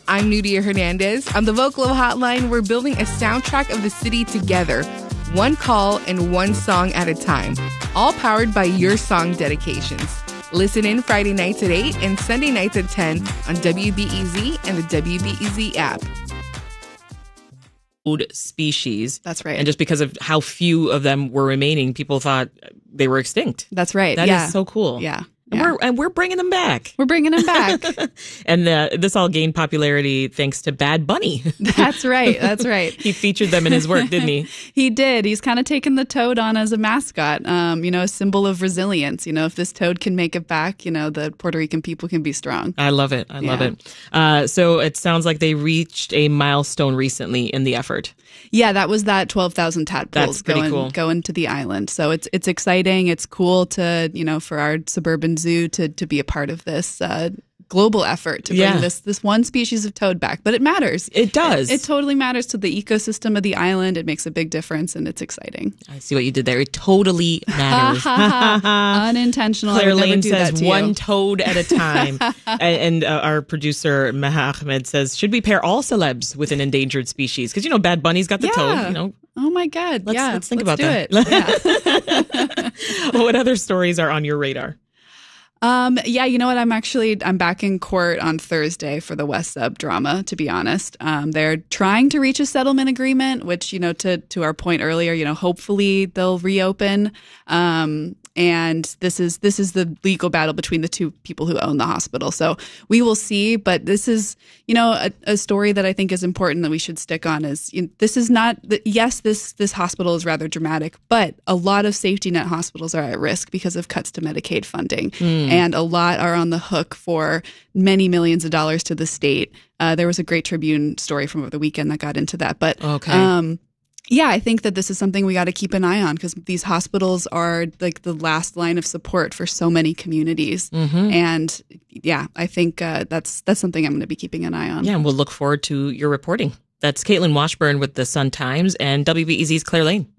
I'm Nudia Hernandez. On the Vocalo Hotline, we're building a soundtrack of the city together, one call and one song at a time, all powered by your song dedications. Listen in Friday nights at 8 and Sunday nights at 10 on WBEZ and the WBEZ app. Species. That's right. And just because of how few of them were remaining, people thought they were extinct. That's right. That is so cool. Yeah. And we're bringing them back. We're bringing them back. And this all gained popularity thanks to Bad Bunny. That's right. That's right. He featured them in his work, didn't he? He did. He's kind of taken the toad on as a mascot, a symbol of resilience. If this toad can make it back, the Puerto Rican people can be strong. I love it. I love it. So it sounds like they reached a milestone recently in the effort. Yeah, that was that 12,000 tadpoles going to the island. So it's exciting. It's cool to, for our suburban zoo to be a part of this global effort to bring this one species of toad back. But it matters. It does. It totally matters to the ecosystem of the island. It makes a big difference, and it's exciting. I see what you did there. It totally matters. Unintentional. Claire Lane says one toad at a time. and our producer, Maha Ahmed, says, should we pair all celebs with an endangered species? Because, Bad Bunny's got the toad, Oh my God. Let's think about that. Yeah. What other stories are on your radar? You know what? I'm back in court on Thursday for the West Sub drama, to be honest. They're trying to reach a settlement agreement, which, to our point earlier, hopefully they'll reopen. And this is the legal battle between the two people who own the hospital. So we will see. But this is, a story that I think is important that we should stick on is this is not, yes, this hospital is rather dramatic, but a lot of safety net hospitals are at risk because of cuts to Medicaid funding. And a lot are on the hook for many millions of dollars to the state. There was a great Tribune story from over the weekend that got into that. But I think that this is something we got to keep an eye on because these hospitals are like the last line of support for so many communities. And I think that's something I'm going to be keeping an eye on. Yeah, and we'll look forward to your reporting. That's Caitlin Washburn with the Sun-Times and WBEZ's Claire Lane.